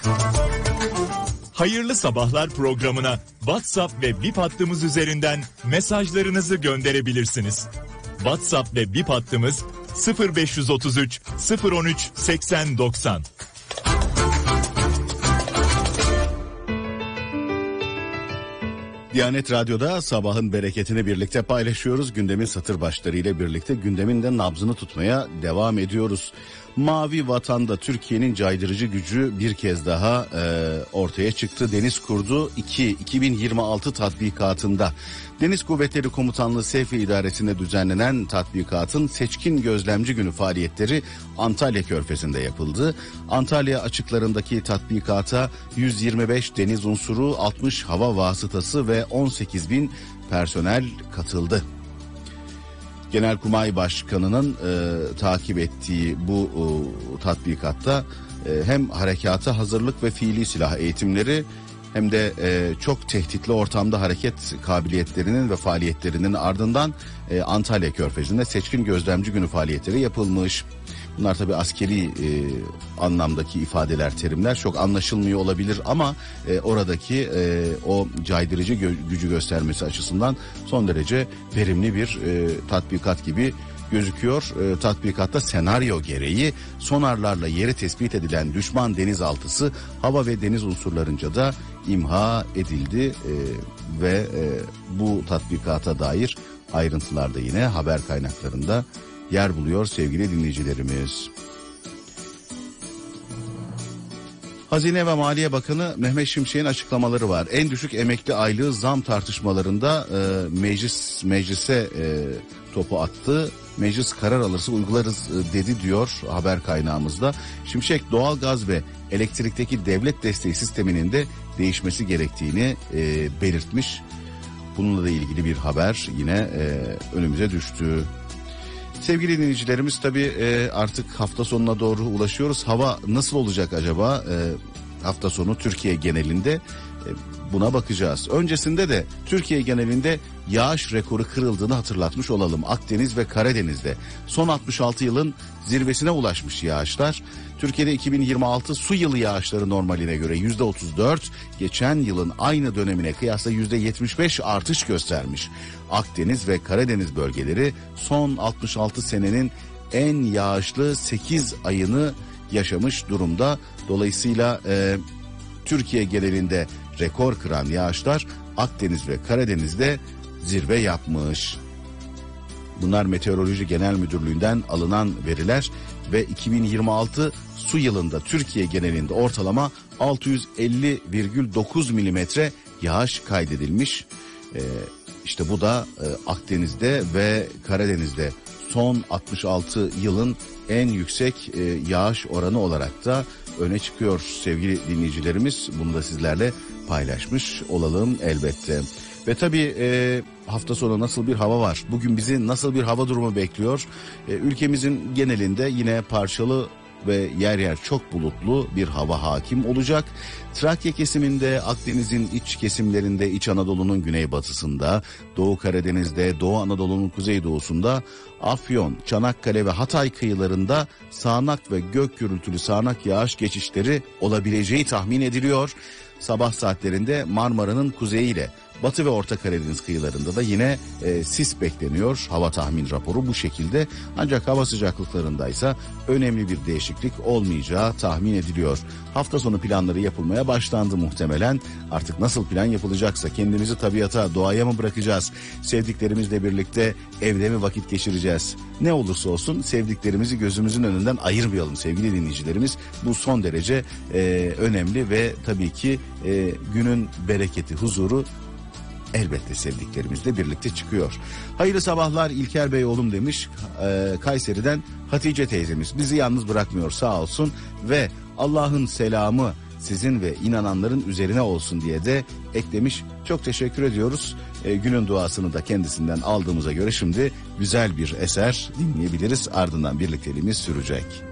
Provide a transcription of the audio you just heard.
Hayırlı Sabahlar programına WhatsApp ve Bip hattımız üzerinden mesajlarınızı gönderebilirsiniz. WhatsApp ve Bip hattımız 0533 013 80 90. Diyanet Radyo'da sabahın bereketini birlikte paylaşıyoruz. Gündemin satır başları ile birlikte gündemin de nabzını tutmaya devam ediyoruz. Mavi Vatan'da Türkiye'nin caydırıcı gücü bir kez daha ortaya çıktı. Deniz Kurdu 2026 tatbikatında Deniz Kuvvetleri Komutanlığı Seyfi İdaresi'nde düzenlenen tatbikatın seçkin gözlemci günü faaliyetleri Antalya Körfezi'nde yapıldı. Antalya açıklarındaki tatbikata 125 deniz unsuru, 60 hava vasıtası ve 18.000 personel katıldı. Genelkurmay Başkanı'nın takip ettiği bu tatbikatta hem harekata hazırlık ve fiili silah eğitimleri hem de çok tehditli ortamda hareket kabiliyetlerinin ve faaliyetlerinin ardından Antalya Körfezi'nde seçkin gözlemci günü faaliyetleri yapılmış. Bunlar tabii askeri anlamdaki ifadeler, terimler çok anlaşılmıyor olabilir ama oradaki o caydırıcı gücü göstermesi açısından son derece verimli bir tatbikat gibi gözüküyor. Tatbikatta senaryo gereği sonarlarla yeri tespit edilen düşman denizaltısı hava ve deniz unsurlarınca da imha edildi ve bu tatbikata dair ayrıntılar da yine haber kaynaklarında yer buluyor sevgili dinleyicilerimiz. Hazine ve Maliye Bakanı Mehmet Şimşek'in açıklamaları var. En düşük emekli aylığı zam tartışmalarında meclise topu attı. Meclis karar alırsa uygularız dedi diyor haber kaynağımızda. Şimşek doğalgaz ve elektrikteki devlet desteği sisteminin de değişmesi gerektiğini belirtmiş. Bununla da ilgili bir haber yine önümüze düştü. Sevgili dinleyicilerimiz tabii artık hafta sonuna doğru ulaşıyoruz. Hava nasıl olacak acaba hafta sonu Türkiye genelinde? Buna bakacağız. Öncesinde de Türkiye genelinde yağış rekoru kırıldığını hatırlatmış olalım. Akdeniz ve Karadeniz'de son 66 yılın zirvesine ulaşmış yağışlar. Türkiye'de 2026 su yılı yağışları normaline göre %34, geçen yılın aynı dönemine kıyasla %75 artış göstermiş. Akdeniz ve Karadeniz bölgeleri son 66 senenin en yağışlı 8 ayını yaşamış durumda. Dolayısıyla Türkiye genelinde rekor kıran yağışlar Akdeniz ve Karadeniz'de zirve yapmış. Bunlar Meteoroloji Genel Müdürlüğü'nden alınan veriler ve 2026 su yılında Türkiye genelinde ortalama 650,9 milimetre yağış kaydedilmiş. İşte bu da Akdeniz'de ve Karadeniz'de son 66 yılın en yüksek yağış oranı olarak da öne çıkıyor sevgili dinleyicilerimiz. Bunu da sizlerle paylaşmış olalım elbette. Ve tabii hafta sonu nasıl bir hava var? Bugün bizi nasıl bir hava durumu bekliyor? Ülkemizin genelinde yine parçalı ve yer yer çok bulutlu bir hava hakim olacak. Trakya kesiminde, Akdeniz'in iç kesimlerinde, İç Anadolu'nun güneybatısında, Doğu Karadeniz'de, Doğu Anadolu'nun kuzeydoğusunda, Afyon, Çanakkale ve Hatay kıyılarında sağanak ve gök gürültülü sağanak yağış geçişleri olabileceği tahmin ediliyor. Sabah saatlerinde Marmara'nın kuzeyiyle Batı ve Orta Karadeniz kıyılarında da yine sis bekleniyor. Hava tahmin raporu bu şekilde. Ancak hava sıcaklıklarındaysa önemli bir değişiklik olmayacağı tahmin ediliyor. Hafta sonu planları yapılmaya başlandı muhtemelen. Artık nasıl plan yapılacaksa kendimizi tabiata, doğaya mı bırakacağız? Sevdiklerimizle birlikte evde mi vakit geçireceğiz? Ne olursa olsun sevdiklerimizi gözümüzün önünden ayırmayalım sevgili dinleyicilerimiz. Bu son derece önemli ve tabii ki günün bereketi, huzuru elbette sevdiklerimizle birlikte çıkıyor. Hayırlı sabahlar İlker Bey oğlum demiş Kayseri'den Hatice teyzemiz. Bizi yalnız bırakmıyor sağ olsun ve Allah'ın selamı sizin ve inananların üzerine olsun diye de eklemiş. Çok teşekkür ediyoruz. Günün duasını da kendisinden aldığımıza göre şimdi güzel bir eser dinleyebiliriz. Ardından birlikteliğimiz sürecek.